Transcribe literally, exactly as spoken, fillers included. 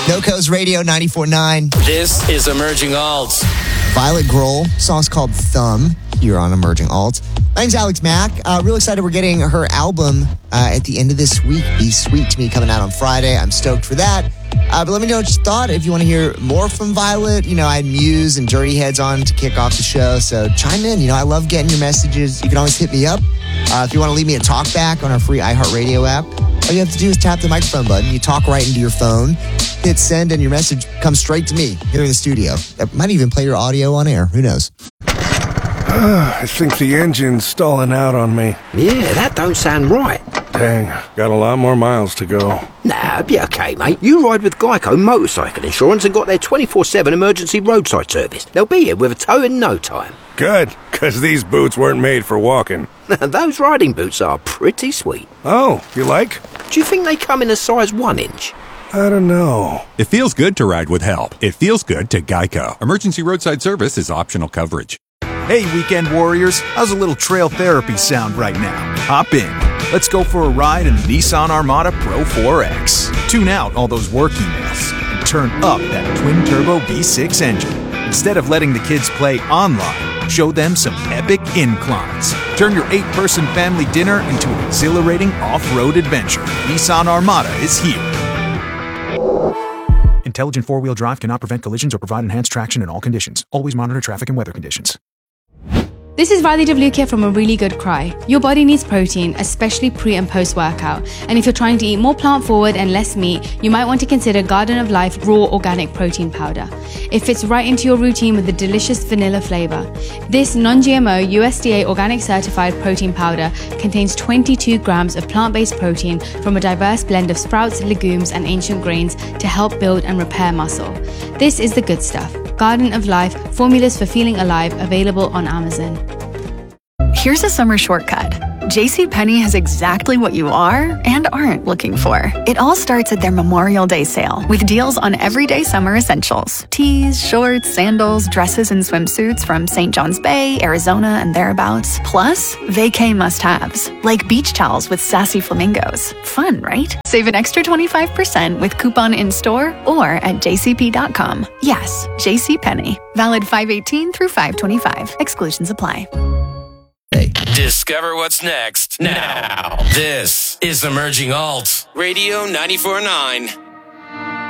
NoCo's Radio ninety-four point nine. This is Emerging Alts. Violet Grohl, song's called Thumb, here on Emerging Alts. My name's Alex Mack. Uh, real excited we're getting her album uh, at the end of this week, Be Sweet to Me, coming out on Friday. I'm stoked for that. Uh, but let me know what you thought. If you want to hear more from Violet, you know, I had Muse and Dirty Heads on to kick off the show, so chime in. You know, I love getting your messages. You can always hit me up. Uh, if you want to leave me a talkback on our free iHeartRadio app, all you have to do is tap the microphone button. You talk right into your phone, hit send, and your message comes straight to me here in the studio. That might even play your audio on air. Who knows? I think the engine's stalling out on me. Yeah, that don't sound right. Dang, got a lot more miles to go. Nah, be okay, mate. You ride with Geico Motorcycle Insurance and got their twenty-four seven emergency roadside service. They'll be here with a tow in no time. Good, because these boots weren't made for walking. Those riding boots are pretty sweet. Oh, you like? Do you think they come in a size one inch? I don't know. It feels good to ride with help. It feels good to Geico. Emergency roadside service is optional coverage. Hey, weekend warriors, how's a little trail therapy sound right now? Hop in. Let's go for a ride in the Nissan Armada Pro four X. Tune out all those work emails and turn up that twin-turbo V six engine. Instead of letting the kids play online, show them some epic inclines. Turn your eight-person family dinner into an exhilarating off-road adventure. Nissan Armada is here. Intelligent four-wheel drive cannot prevent collisions or provide enhanced traction in all conditions. Always monitor traffic and weather conditions. This is Riley Devlukia from A Really Good Cry. Your body needs protein, especially pre and post workout. And if you're trying to eat more plant forward and less meat, you might want to consider Garden of Life Raw Organic Protein Powder. It fits right into your routine with a delicious vanilla flavor. This non-G M O U S D A organic certified protein powder contains twenty-two grams of plant-based protein from a diverse blend of sprouts, legumes, and ancient grains to help build and repair muscle. This is the good stuff. Garden of Life, formulas for feeling alive, available on Amazon. Here's a summer shortcut. JCPenney has exactly what you are and aren't looking for. It all starts at their Memorial Day sale with deals on everyday summer essentials. Tees, shorts, sandals, dresses, and swimsuits from Saint John's Bay, Arizona, and thereabouts. Plus, vacay must-haves, like beach towels with sassy flamingos. Fun, right? Save an extra twenty-five percent with coupon in-store or at j c p dot com. Yes, JCPenney. Valid five eighteen through five twenty-five. Exclusions apply. Discover what's next now. This is Emerging Alt, Radio ninety-four point nine.